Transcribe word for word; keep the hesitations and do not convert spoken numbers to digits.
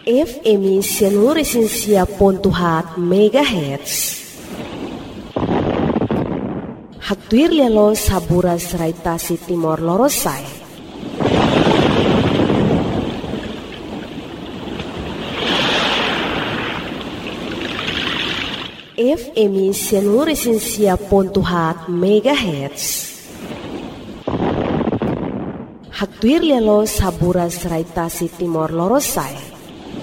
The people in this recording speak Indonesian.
F M Seluruh pontuhat megahertz. Haktuir lelo saburas raitasi Timor Lorosai. F M Seluruh pontuhat megahertz. Haktuir lelo saburas raitasi Timor Lorosai.